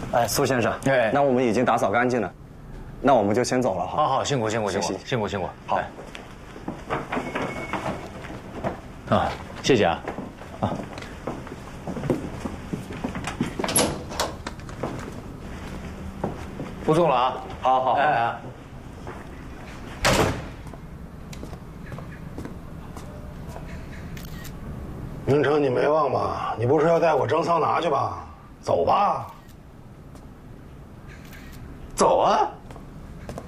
哎，苏先生， 哎， 那我们已经打扫干净了，那我们就先走了哈。 好，辛苦。 好， 啊，谢谢啊，啊，不送了啊， 好， 哎。 明成，你没忘吧？你不是要带我蒸桑拿去吧？走吧。 走啊！